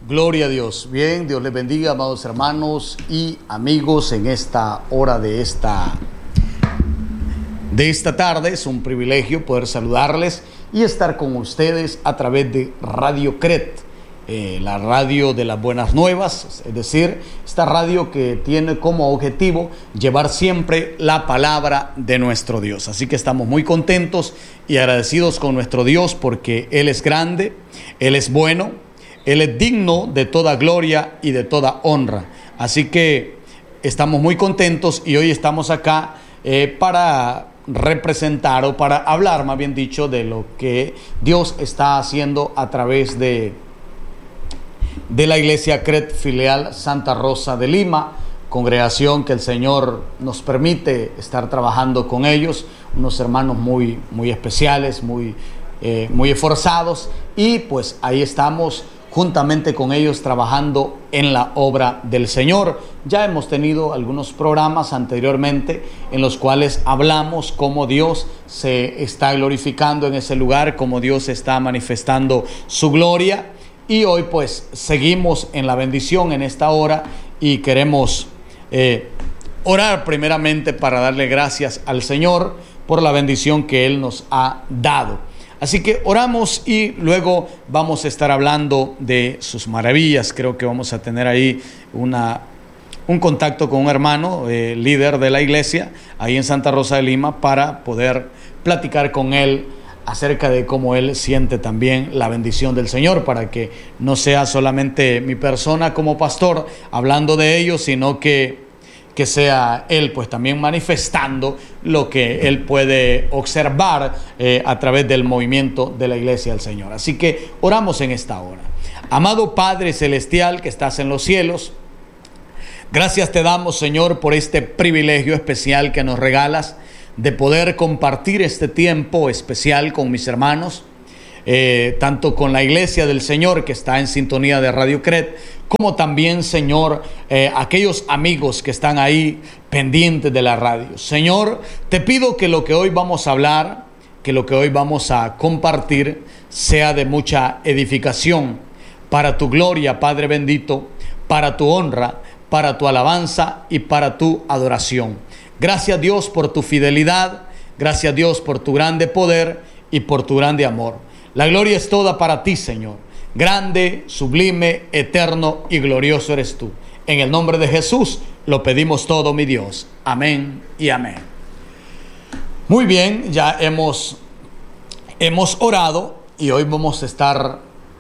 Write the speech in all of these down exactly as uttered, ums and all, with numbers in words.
Gloria a Dios. Bien, Dios les bendiga, amados hermanos y amigos, en esta hora de esta, de esta tarde. Es un privilegio poder saludarles y estar con ustedes a través de Radio Cret, eh, la radio de las buenas nuevas, es decir, esta radio que tiene como objetivo llevar siempre la palabra de nuestro Dios. Así que estamos muy contentos y agradecidos con nuestro Dios porque Él es grande, Él es bueno, Él es digno de toda gloria y de toda honra. Así que estamos muy contentos y hoy estamos acá eh, para representar o para hablar, más bien dicho, de lo que Dios está haciendo a través de, de la Iglesia Cret Filial Santa Rosa de Lima, congregación que el Señor nos permite estar trabajando con ellos, unos hermanos muy, muy especiales, muy, eh, muy esforzados, y pues ahí estamos juntamente con ellos trabajando en la obra del Señor. Ya hemos tenido algunos programas anteriormente en los cuales hablamos cómo Dios se está glorificando en ese lugar, cómo Dios está manifestando su gloria, y hoy pues seguimos en la bendición en esta hora y queremos eh, orar primeramente para darle gracias al Señor por la bendición que Él nos ha dado. Así que oramos y luego vamos a estar hablando de sus maravillas. Creo que vamos a tener ahí una, un contacto con un hermano, eh, líder de la iglesia, ahí en Santa Rosa de Lima, para poder platicar con él acerca de cómo él siente también la bendición del Señor, para que no sea solamente mi persona como pastor hablando de ellos, sino que que sea Él pues también manifestando lo que Él puede observar eh, a través del movimiento de la iglesia del Señor. Así que oramos en esta hora. Amado Padre Celestial que estás en los cielos, gracias te damos, Señor, por este privilegio especial que nos regalas de poder compartir este tiempo especial con mis hermanos, eh, tanto con la iglesia del Señor que está en sintonía de Radio Cret, como también, Señor, eh, aquellos amigos que están ahí pendientes de la radio. Señor, te pido que lo que hoy vamos a hablar, que lo que hoy vamos a compartir, sea de mucha edificación para tu gloria, Padre bendito, para tu honra, para tu alabanza y para tu adoración. Gracias, Dios, por tu fidelidad. Gracias, Dios, por tu grande poder y por tu grande amor. La gloria es toda para ti, Señor. Grande, sublime, eterno y glorioso eres tú. En el nombre de Jesús lo pedimos todo, mi Dios. Amén y amén. Muy bien, ya hemos, hemos orado y hoy vamos a estar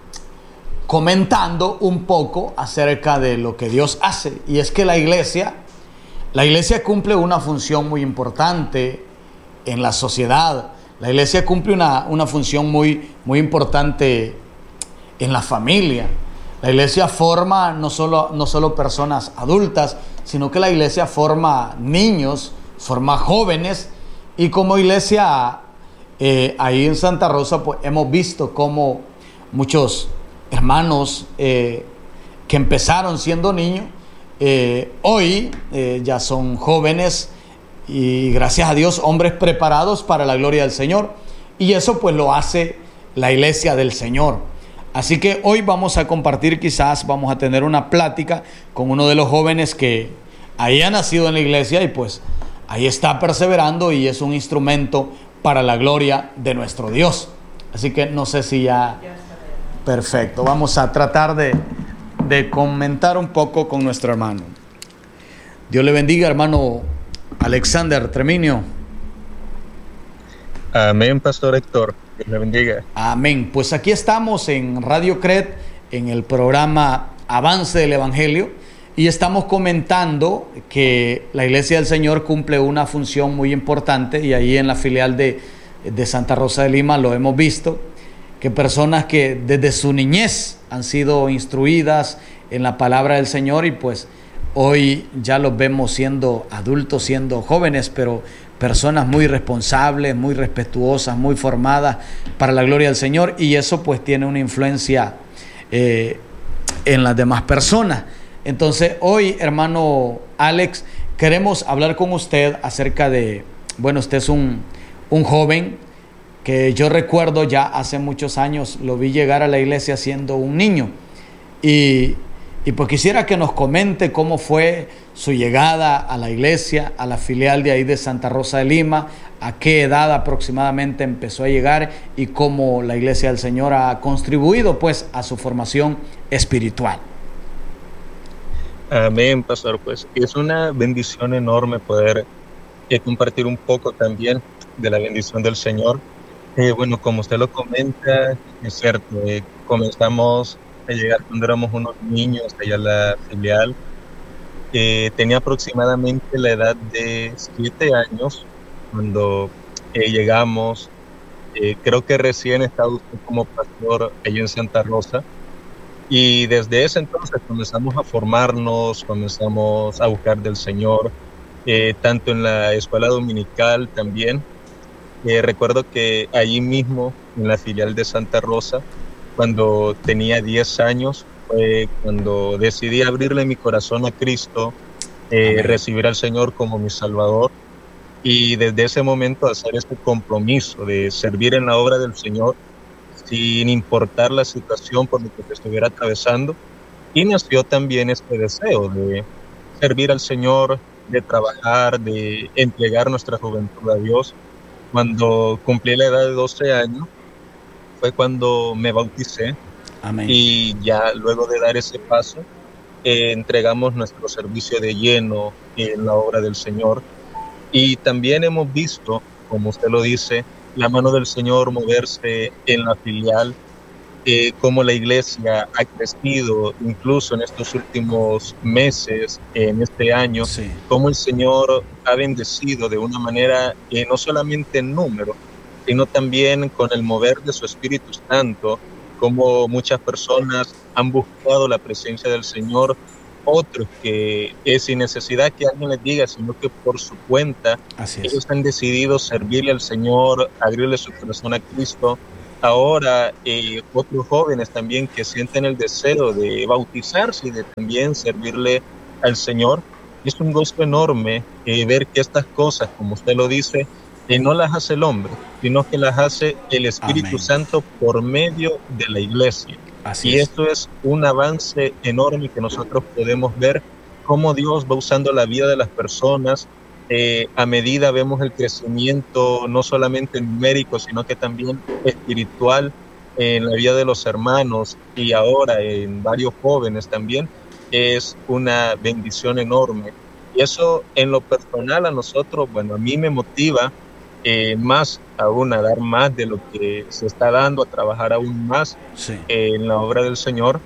comentando un poco acerca de lo que Dios hace. Y es que la iglesia, la iglesia cumple una función muy importante en la sociedad. La iglesia cumple una, una función muy, muy importante en la familia. La iglesia forma no solo, no solo personas adultas, sino que la iglesia forma niños, forma jóvenes, y como iglesia eh, ahí en Santa Rosa pues hemos visto cómo muchos hermanos eh, que empezaron siendo niños eh, hoy eh, ya son jóvenes y, gracias a Dios, hombres preparados para la gloria del Señor, y eso pues lo hace la iglesia del Señor. Así que hoy vamos a compartir, quizás vamos a tener una plática con uno de los jóvenes que ahí ha nacido en la iglesia y pues ahí está perseverando y es un instrumento para la gloria de nuestro Dios. Así que no sé si ya... Perfecto, vamos a tratar de, de comentar un poco con nuestro hermano. Dios le bendiga, hermano Alexander Treminio. Amén, Pastor Héctor. Dios le bendiga. Amén. Pues aquí estamos en Radio Cret, en el programa Avance del Evangelio, y estamos comentando que la Iglesia del Señor cumple una función muy importante, y ahí en la filial de, de Santa Rosa de Lima lo hemos visto, que personas que desde su niñez han sido instruidas en la palabra del Señor y pues hoy ya los vemos siendo adultos, siendo jóvenes, pero personas muy responsables, muy respetuosas, muy formadas para la gloria del Señor, y eso pues tiene una influencia eh, en las demás personas. Entonces hoy, hermano Alex, queremos hablar con usted acerca de, bueno, usted es un, un joven que yo recuerdo ya hace muchos años, lo vi llegar a la iglesia siendo un niño, Y, y pues quisiera que nos comente cómo fue su llegada a la iglesia, a la filial de ahí de Santa Rosa de Lima, a qué edad aproximadamente empezó a llegar y cómo la Iglesia del Señor ha contribuido pues a su formación espiritual. Amén, pastor. Pues es una bendición enorme poder eh, compartir un poco también de la bendición del Señor. Eh, bueno, como usted lo comenta, es cierto, eh, comenzamos a llegar cuando éramos unos niños allá a la filial. Eh, tenía aproximadamente la edad de siete años cuando eh, llegamos. Eh, creo que recién estaba usted como pastor allí en Santa Rosa. Y desde ese entonces comenzamos a formarnos, comenzamos a buscar del Señor, eh, tanto en la escuela dominical también. Eh, recuerdo que allí mismo, en la filial de Santa Rosa, cuando tenía diez años, fue cuando decidí abrirle mi corazón a Cristo, eh, recibir al Señor como mi Salvador. Y desde ese momento hacer este compromiso de servir en la obra del Señor, sin importar la situación por la que se estuviera atravesando. Y nació también este deseo de servir al Señor, de trabajar, de entregar nuestra juventud a Dios. Cuando cumplí la edad de doce años, fue cuando me bauticé. Amén. Y ya luego de dar ese paso, eh, entregamos nuestro servicio de lleno en la obra del Señor. Y también hemos visto, como usted lo dice, la mano del Señor moverse en la filial, eh, cómo la iglesia ha crecido incluso en estos últimos meses, en este año, sí. Cómo el Señor ha bendecido de una manera eh, no solamente en número, sino también con el mover de su Espíritu Santo, cómo muchas personas han buscado la presencia del Señor, otros que es sin necesidad que alguien les diga, sino que por su cuenta ellos han decidido servirle al Señor, abrirle su corazón a Cristo. Ahora eh, otros jóvenes también que sienten el deseo de bautizarse y de también servirle al Señor. Es un gozo enorme eh, ver que estas cosas, como usted lo dice, eh, no las hace el hombre, sino que las hace el Espíritu Amén. Santo por medio de la iglesia. Así y es. Esto es un avance enorme que nosotros podemos ver cómo Dios va usando la vida de las personas. Eh, a medida vemos el crecimiento no solamente numérico, sino que también espiritual en la vida de los hermanos y ahora en varios jóvenes también. Es una bendición enorme. Y eso en lo personal a nosotros, bueno, a mí me motiva Eh, más aún a dar más de lo que se está dando, a trabajar aún más sí. eh, en la obra del Señor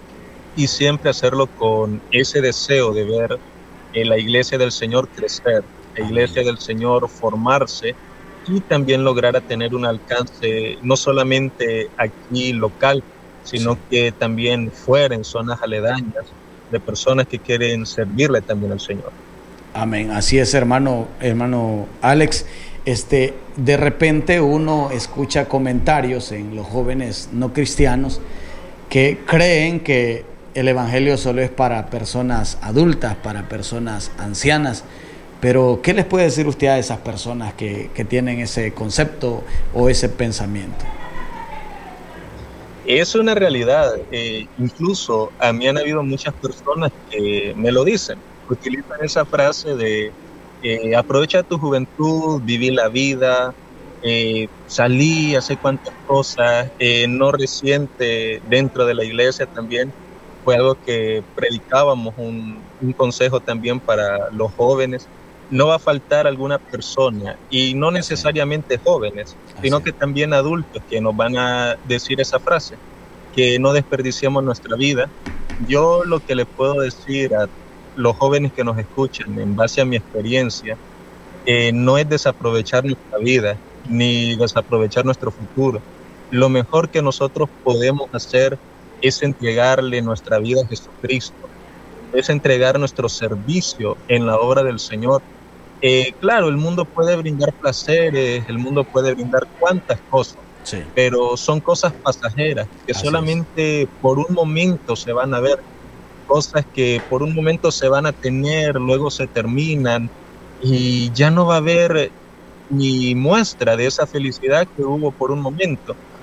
y siempre hacerlo con ese deseo de ver eh, la iglesia del Señor crecer, la iglesia del Señor formarse y también lograr a tener un alcance no solamente aquí local, sino sí. que también fuera en zonas aledañas de personas que quieren servirle también al Señor. Amén, así es, hermano, hermano Alex. Este, de repente uno escucha comentarios en los jóvenes no cristianos que creen que el evangelio solo es para personas adultas, para personas ancianas. Pero, ¿qué les puede decir usted a esas personas que, que tienen ese concepto o ese pensamiento? Es una realidad. Eh, incluso a mí han habido muchas personas que me lo dicen, utilizan esa frase de Eh, aprovecha tu juventud, viví la vida, eh, salí, hace cuantas cosas, eh, no reciente dentro de la iglesia también. Fue algo que predicábamos, un, un consejo también para los jóvenes. No va a faltar alguna persona, y no necesariamente jóvenes, sino que también adultos que nos van a decir esa frase, que no desperdiciemos nuestra vida. Yo lo que les puedo decir a los jóvenes que nos escuchan, en base a mi experiencia, eh, no es desaprovechar nuestra vida, ni desaprovechar nuestro futuro. Lo mejor que nosotros podemos hacer es entregarle nuestra vida a Jesucristo, es entregar nuestro servicio en la obra del Señor. Eh, claro, el mundo puede brindar placeres, el mundo puede brindar cuantas cosas, sí. pero son cosas pasajeras, que Así solamente es. por un momento se van a ver, cosas que por un momento se van a tener, luego se terminan y ya no va a haber ni muestra de esa felicidad que hubo por un momento.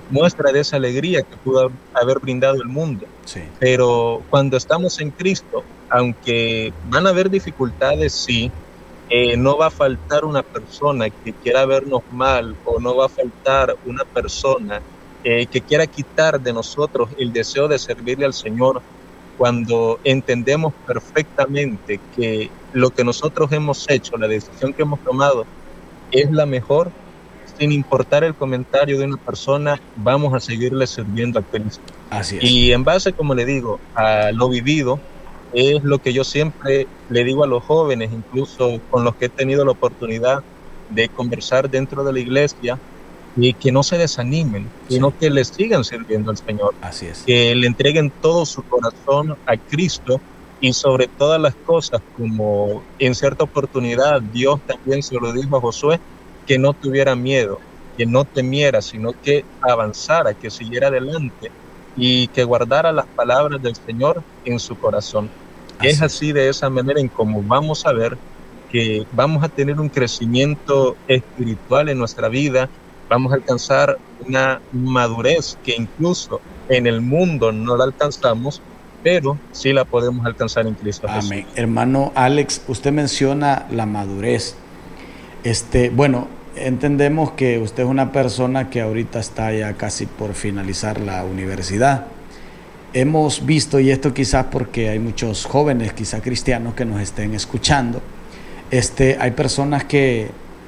muestra de esa alegría que pudo haber brindado el mundo. Sí. Pero cuando estamos en Cristo, aunque van a haber dificultades, sí, eh, no va a faltar una persona que quiera vernos mal, o no va a faltar una persona eh, que quiera quitar de nosotros el deseo de servirle al Señor, cuando entendemos perfectamente que lo que nosotros hemos hecho, la decisión que hemos tomado, es la mejor. Sin importar el comentario de una persona, vamos a seguirle sirviendo a Cristo. Así es. Y en base, como le digo, a lo vivido, es lo que yo siempre le digo a los jóvenes, incluso con los que he tenido la oportunidad de conversar dentro de la iglesia, y que no se desanimen, Sí. sino que le sigan sirviendo al Señor, Así es. que le entreguen todo su corazón a Cristo, y sobre todas las cosas, como en cierta oportunidad Dios también se lo dijo a Josué, que no tuviera miedo, que no temiera, sino que avanzara, que siguiera adelante y que guardara las palabras del Señor en su corazón. Así Es es. así, de esa manera, en como vamos a ver que vamos a tener un crecimiento espiritual en nuestra vida, vamos a alcanzar una madurez que incluso en el mundo no la alcanzamos, pero sí la podemos alcanzar en Cristo Jesús. Amén. Hermano Alex, usted menciona la madurez. Este, bueno, entendemos que usted es una persona que ahorita está ya casi por finalizar la universidad. Hemos visto, y esto quizás porque hay muchos jóvenes, quizás cristianos, que nos estén escuchando, este, hay personas que,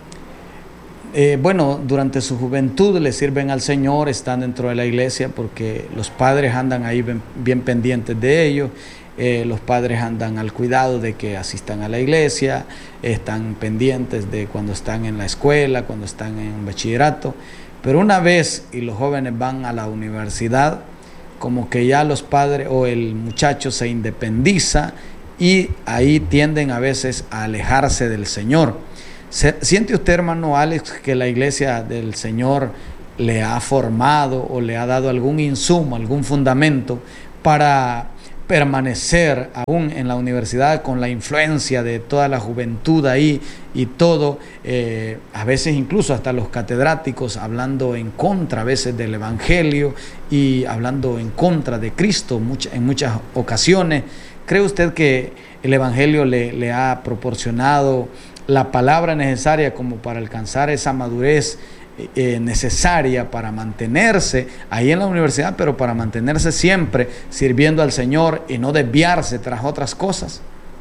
eh, bueno, durante su juventud le sirven al Señor, están dentro de la iglesia porque los padres andan ahí bien, bien pendientes de ellos. Eh, los padres andan al cuidado de que asistan a la iglesia, están pendientes de cuando están en la escuela, cuando están en bachillerato, pero una vez y los jóvenes van a la universidad, como que ya los padres o el muchacho se independiza y ahí tienden a veces a alejarse del Señor. ¿Siente usted, hermano Alex, que la iglesia del Señor le ha formado o le ha dado algún insumo, algún fundamento para permanecer aún en la universidad con la influencia de toda la juventud ahí y todo, eh, a veces incluso hasta los catedráticos hablando en contra a veces del evangelio y hablando en contra de Cristo much- en muchas ocasiones? ¿Cree usted que el evangelio le, le ha proporcionado la palabra necesaria como para alcanzar esa madurez Eh, necesaria para mantenerse ahí en la universidad, pero para mantenerse siempre sirviendo al Señor y no desviarse tras otras cosas?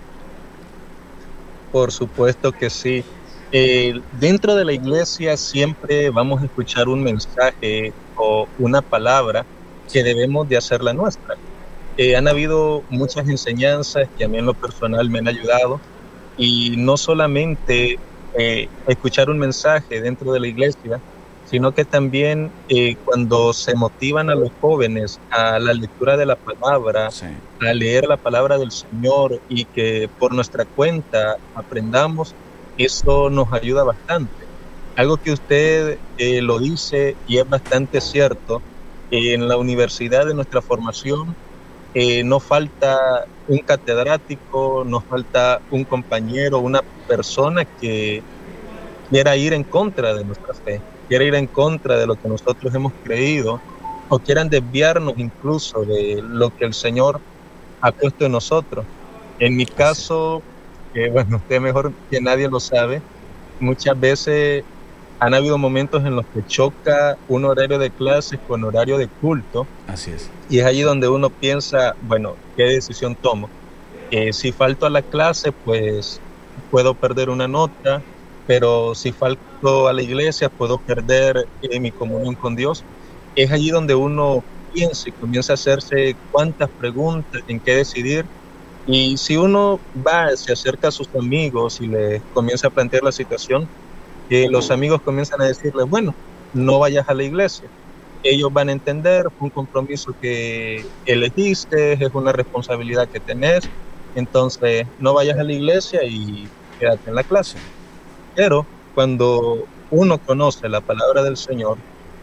Por supuesto que sí. Eh, dentro de la iglesia siempre vamos a escuchar un mensaje o una palabra que debemos de hacerla nuestra. Eh, han habido muchas enseñanzas que a mí en lo personal me han ayudado, y no solamente eh, escuchar un mensaje dentro de la iglesia, sino que también eh, cuando se motivan a los jóvenes a la lectura de la palabra, Sí. a leer la palabra del Señor, y que por nuestra cuenta aprendamos, eso nos ayuda bastante. Algo que usted eh, lo dice y es bastante cierto, eh, en la universidad de nuestra formación eh, no falta un catedrático, nos falta un compañero, una persona que quiera ir en contra de nuestra fe, quiera ir en contra de lo que nosotros hemos creído, o quieran desviarnos incluso de lo que el Señor ha puesto en nosotros. En mi caso, eh, bueno, usted mejor que nadie lo sabe, muchas veces han habido momentos en los que choca un horario de clases con horario de culto, Así es. y es allí donde uno piensa, bueno, ¿qué decisión tomo? Eh, si falto a la clase, pues puedo perder una nota, pero si falto a la iglesia, puedo perder eh, mi comunión con Dios. Es allí donde uno piensa y comienza a hacerse cuántas preguntas, en qué decidir. Y si uno va, se acerca a sus amigos y les comienza a plantear la situación, eh, los amigos comienzan a decirle, bueno, no vayas a la iglesia. Ellos van a entender, fue un compromiso que elegiste, es una responsabilidad que tenés, entonces no vayas a la iglesia y quédate en la clase. Pero cuando uno conoce la palabra del Señor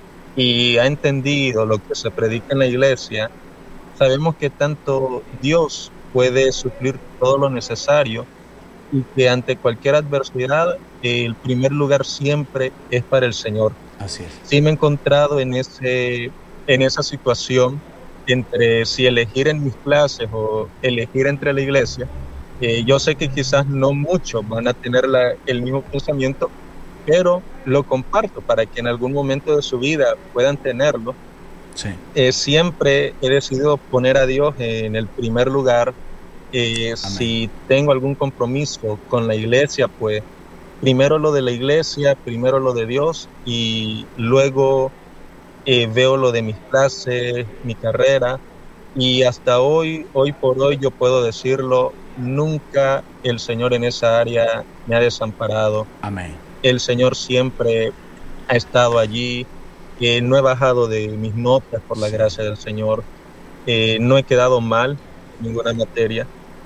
y ha entendido lo que se predica en la iglesia, sabemos que tanto Dios puede suplir todo lo necesario y que ante cualquier adversidad el primer lugar siempre es para el Señor. Así es. Sí me he encontrado en, ese, en esa situación entre si elegir en mis clases o elegir entre la iglesia. Eh, yo sé que quizás no muchos van a tener la, el mismo pensamiento, pero lo comparto para que en algún momento de su vida puedan tenerlo. Sí. Eh, siempre he decidido poner a Dios en el primer lugar. Eh, si tengo algún compromiso con la iglesia, pues primero lo de la iglesia, primero lo de Dios, y luego eh, veo lo de mis clases, mi carrera, y hasta hoy, hoy por hoy yo puedo decirlo, nunca el Señor en esa área me ha desamparado. Amén. El Señor siempre ha estado allí, eh, no he bajado de mis notas por la gracia del Señor, eh, no he quedado mal en ninguna materia,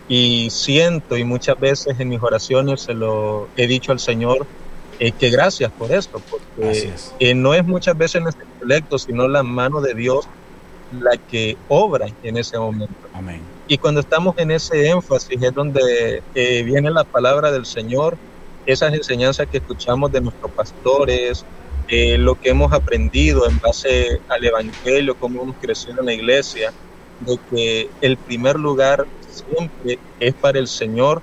y siento, y muchas veces en mis oraciones se lo he dicho al Señor, eh, que gracias por esto, porque eh, no es muchas veces nuestro intelecto, sino la mano de Dios la que obra en ese momento. Amén. Y cuando estamos en ese énfasis es donde eh, viene la palabra del Señor, esas enseñanzas que escuchamos de nuestros pastores, eh, lo que hemos aprendido en base al Evangelio, cómo hemos crecido en la iglesia, de que el primer lugar siempre es para el Señor,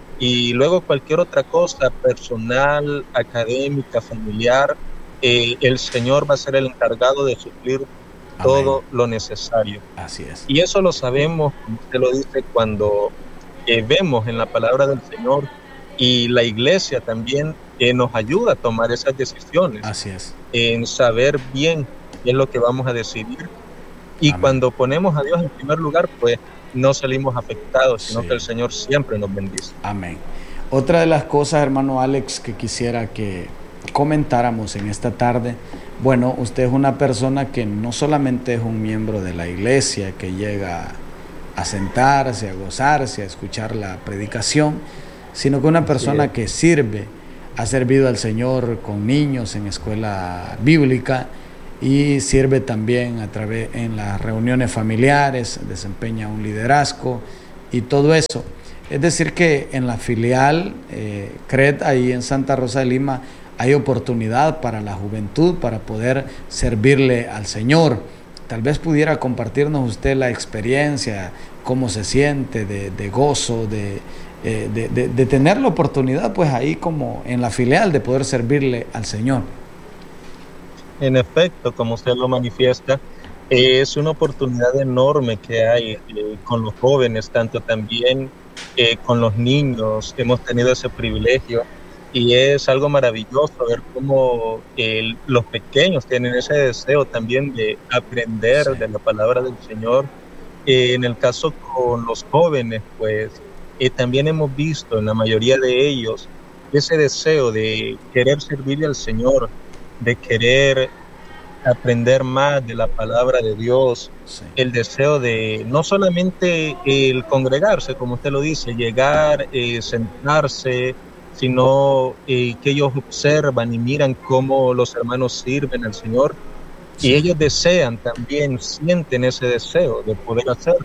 y luego cualquier otra cosa personal, académica, familiar, eh, el Señor va a ser el encargado de suplir todo Amén. Lo necesario. Así es. Y eso lo sabemos, como usted lo dice, cuando eh, vemos en la palabra del Señor, y la iglesia también eh, nos ayuda a tomar esas decisiones. Así es. En saber bien qué es lo que vamos a decidir. Y Amén. Cuando ponemos a Dios en primer lugar, pues no salimos afectados, sino sí. que el Señor siempre nos bendice. Amén. Otra de las cosas, hermano Alex, que quisiera que comentáramos en esta tarde, bueno, usted es una persona que no solamente es un miembro de la iglesia, que llega a sentarse, a gozarse, a escuchar la predicación, sino que una persona sí. que sirve, ha servido al Señor con niños en escuela bíblica, y sirve también a través en las reuniones familiares, desempeña un liderazgo y todo eso. Es decir que en la filial eh, C R E D, ahí en Santa Rosa de Lima, hay oportunidad para la juventud para poder servirle al Señor. Tal vez pudiera compartirnos usted la experiencia, cómo se siente de, de gozo, de, eh, de, de, de tener la oportunidad pues ahí como en la filial de poder servirle al Señor. En efecto, como usted lo manifiesta, eh, es una oportunidad enorme que hay eh, con los jóvenes, tanto también eh, con los niños. Hemos tenido ese privilegio y es algo maravilloso ver cómo eh, los pequeños tienen ese deseo también de aprender sí. de la palabra del Señor. Eh, en el caso con los jóvenes, pues eh, también hemos visto en la mayoría de ellos ese deseo de querer servirle al Señor, de querer aprender más de la palabra de Dios, sí. el deseo de no solamente el congregarse, como usted lo dice, llegar, eh, sentarse, sino eh, que ellos observan y miran cómo los hermanos sirven al Señor, sí. y ellos desean también, sienten ese deseo de poder hacerlo.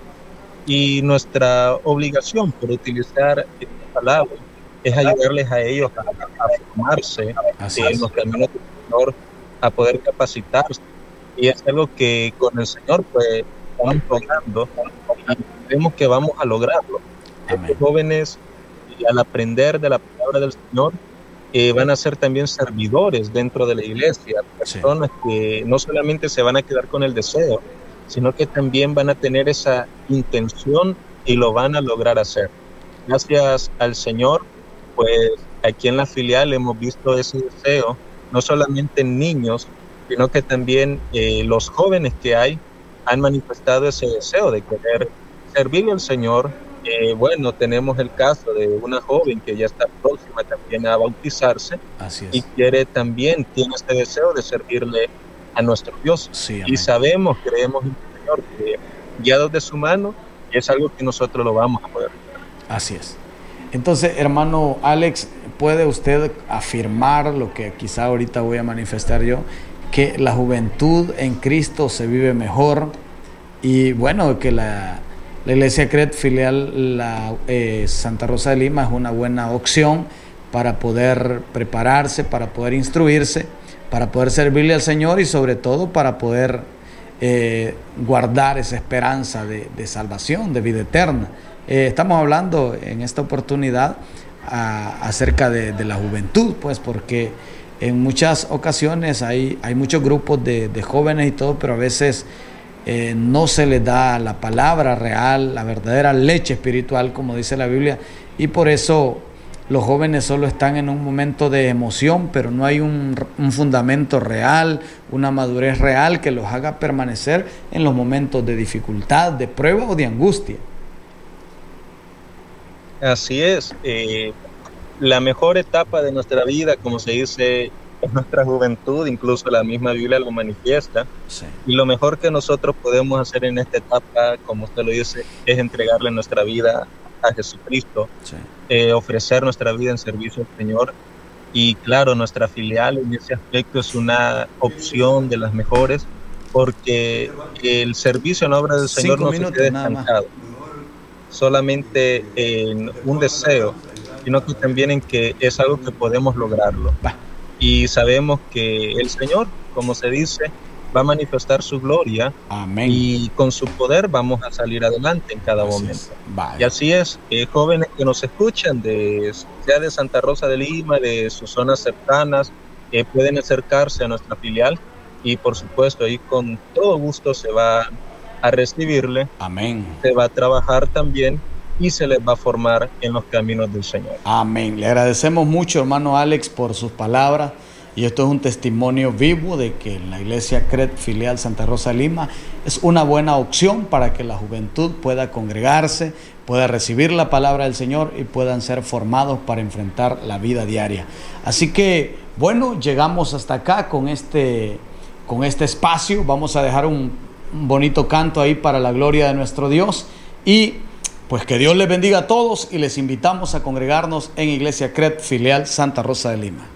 Y nuestra obligación, por utilizar esta palabra, es ayudarles a ellos a, a formarse en los caminos del Señor, a poder capacitarse, y es algo que con el Señor pues estamos logrando y vemos que vamos a lograrlo. Amén. Estos jóvenes, al aprender de la palabra del Señor, eh, van a ser también servidores dentro de la iglesia, personas sí. que no solamente se van a quedar con el deseo, sino que también van a tener esa intención y lo van a lograr hacer. Gracias al Señor, pues aquí en la filial hemos visto ese deseo, no solamente en niños, sino que también eh, los jóvenes que hay han manifestado ese deseo de querer servirle al Señor. Eh, bueno, tenemos el caso de una joven que ya está próxima también a bautizarse. Así es. Y quiere también, tiene ese deseo de servirle a nuestro Dios. Sí, y sabemos, creemos en el Señor, que guiados de su mano es algo que nosotros lo vamos a poder hacer. Así es. Entonces, hermano Alex, ¿puede usted afirmar lo que quizá ahorita voy a manifestar yo, que la juventud en Cristo se vive mejor y bueno, que la, La Iglesia C R E D filial la, eh, Santa Rosa de Lima es una buena opción para poder prepararse, para poder instruirse, para poder servirle al Señor y sobre todo para poder eh, guardar esa esperanza de, de salvación, de vida eterna. Eh, estamos hablando en esta oportunidad a, acerca de, de la juventud, pues porque en muchas ocasiones hay, hay muchos grupos de, de jóvenes y todo, pero a veces eh, no se les da la palabra real, la verdadera leche espiritual, como dice la Biblia, y por eso los jóvenes solo están en un momento de emoción, pero no hay un, un fundamento real, una madurez real que los haga permanecer en los momentos de dificultad, de prueba o de angustia. Así es. Eh, la mejor etapa de nuestra vida, como se dice, es nuestra juventud, incluso la misma Biblia lo manifiesta. Sí. Y lo mejor que nosotros podemos hacer en esta etapa, como usted lo dice, es entregarle nuestra vida a Jesucristo, sí. eh, ofrecer nuestra vida en servicio al Señor. Y claro, nuestra filial en ese aspecto es una opción de las mejores, porque el servicio en obra del Señor no se queda estancado solamente en un deseo, sino que también en que es algo que podemos lograrlo. Y sabemos que el Señor, como se dice, va a manifestar su gloria. Amén. Y con su poder vamos a salir adelante en cada así momento. Vale. Y así es, eh, jóvenes que nos escuchan, de, sea de Santa Rosa de Lima, de sus zonas cercanas, eh, pueden acercarse a nuestra filial y por supuesto ahí con todo gusto se va a recibirle. Amén. Se va a trabajar también y se les va a formar en los caminos del Señor. Amén. Le agradecemos mucho, hermano Alex, por sus palabras. Y esto es un testimonio vivo de que la Iglesia C R E D filial Santa Rosa de Lima es una buena opción para que la juventud pueda congregarse, pueda recibir la palabra del Señor y puedan ser formados para enfrentar la vida diaria. Así que, bueno, llegamos hasta acá con este, con este espacio. Vamos a dejar un, un bonito canto ahí para la gloria de nuestro Dios. Y pues que Dios les bendiga a todos y les invitamos a congregarnos en Iglesia C R E D filial Santa Rosa de Lima.